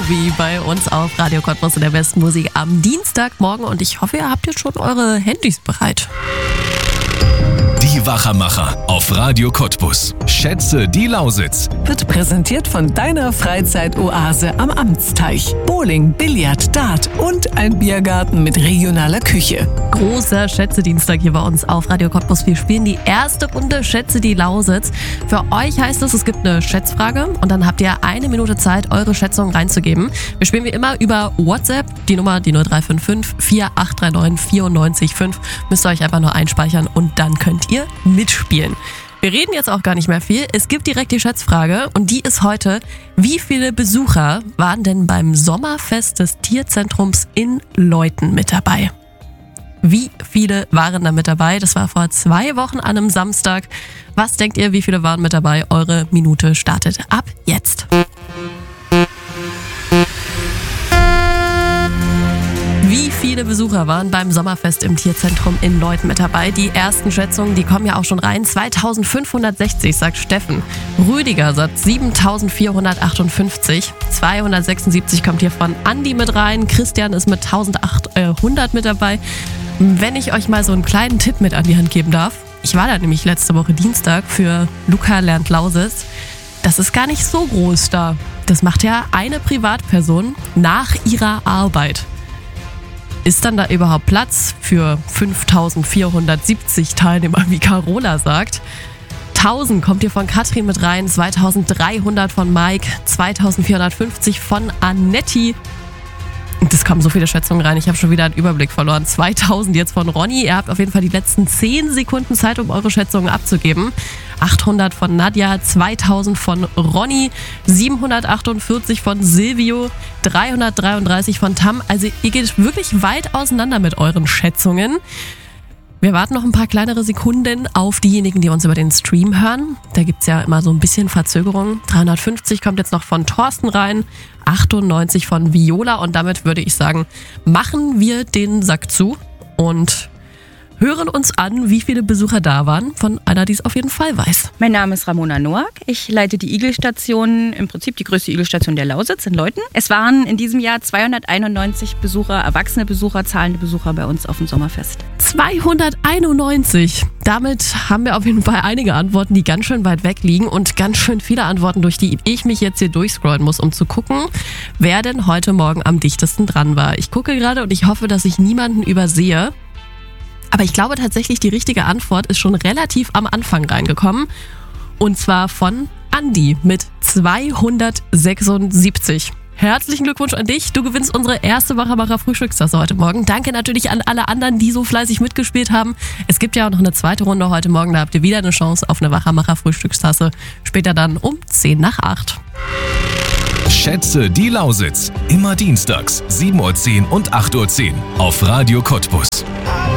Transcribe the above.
Movie bei uns auf Radio Cottbus in der besten Musik am Dienstagmorgen. Und ich hoffe, ihr habt jetzt schon eure Handys bereit. Die Wachermacher auf Radio Cottbus. Schätze die Lausitz. Wird präsentiert von deiner Freizeitoase am Amtsteich. Bowling, Billard, Dart und ein Biergarten mit regionaler Küche. Großer Schätze-Dienstag hier bei uns auf Radio Cottbus. Wir spielen die erste Runde Schätze die Lausitz. Für euch heißt es gibt eine Schätzfrage und dann habt ihr 1 Minute Zeit, eure Schätzung reinzugeben. Wir spielen wie immer über WhatsApp, die Nummer die 0355 4839 94 Müsst ihr euch einfach nur einspeichern und dann könnt ihr mitspielen. Wir reden jetzt auch gar nicht mehr viel. Es gibt direkt die Schätzfrage und die ist heute: Wie viele Besucher waren denn beim Sommerfest des Tierzentrums in Leuthen mit dabei? Wie viele waren da mit dabei? Das war vor 2 Wochen an einem Samstag. Was denkt ihr, wie viele waren mit dabei? Eure Minute startet ab jetzt. Wie viele Besucher waren beim Sommerfest im Tierzentrum in Leuthen mit dabei? Die ersten Schätzungen, die kommen ja auch schon rein. 2560, sagt Steffen. Rüdiger sagt 7458. 276 kommt hier von Andi mit rein. Christian ist mit 1800 mit dabei. Wenn ich euch mal so einen kleinen Tipp mit an die Hand geben darf. Ich war da nämlich letzte Woche Dienstag für Luca lernt Lausitz. Das ist gar nicht so groß da. Das macht ja eine Privatperson nach ihrer Arbeit. Ist dann da überhaupt Platz für 5470 Teilnehmer, wie Carola sagt? 1000 kommt hier von Katrin mit rein, 2300 von Mike, 2450 von Annetti. Das kommen so viele Schätzungen rein, ich habe schon wieder einen Überblick verloren. 2000 jetzt von Ronny. Ihr habt auf jeden Fall die letzten 10 Sekunden Zeit, um eure Schätzungen abzugeben. 800 von Nadja, 2000 von Ronny, 748 von Silvio, 333 von Tam. Also ihr geht wirklich weit auseinander mit euren Schätzungen. Wir warten noch ein paar kleinere Sekunden auf diejenigen, die uns über den Stream hören. Da gibt es ja immer so ein bisschen Verzögerung. 350 kommt jetzt noch von Thorsten rein, 98 von Viola und damit würde ich sagen, machen wir den Sack zu und hören uns an, wie viele Besucher da waren, von einer, die es auf jeden Fall weiß. Mein Name ist Ramona Noack. Ich leite die Igelstation, im Prinzip die größte Igelstation der Lausitz in Leuthen. Es waren in diesem Jahr 291 Besucher, erwachsene Besucher, zahlende Besucher bei uns auf dem Sommerfest. 291. Damit haben wir auf jeden Fall einige Antworten, die ganz schön weit weg liegen und ganz schön viele Antworten, durch die ich mich jetzt hier durchscrollen muss, um zu gucken, wer denn heute Morgen am dichtesten dran war. Ich gucke gerade und ich hoffe, dass ich niemanden übersehe. Aber ich glaube tatsächlich, die richtige Antwort ist schon relativ am Anfang reingekommen. Und zwar von Andi mit 276. Herzlichen Glückwunsch an dich. Du gewinnst unsere erste Wachermacher-Frühstückstasse heute Morgen. Danke natürlich an alle anderen, die so fleißig mitgespielt haben. Es gibt ja auch noch eine zweite Runde heute Morgen. Da habt ihr wieder eine Chance auf eine Wachermacher-Frühstückstasse. Später dann um 7:50. Schätze die Lausitz. Immer dienstags 7:10 und 8:10 auf Radio Cottbus.